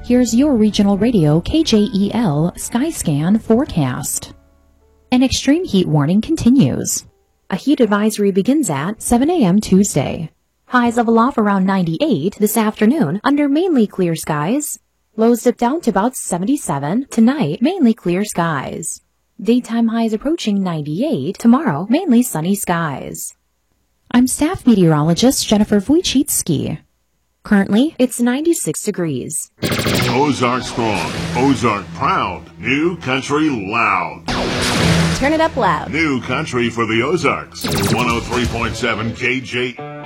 Here's your regional radio KJEL Skyscan forecast. An extreme heat warning continues. A heat advisory begins at 7 a.m. Tuesday. Highs level off around 98 this afternoon under mainly clear skies. Lows dip down to about 77 tonight, mainly clear skies. Daytime highs approaching 98 tomorrow, mainly sunny skies. I'm staff meteorologist Jennifer Wojcicki. Currently, it's 96 degrees. Ozark strong, Ozark proud, new country loud. Turn it up loud. New country for the Ozarks. 103.7 KJ.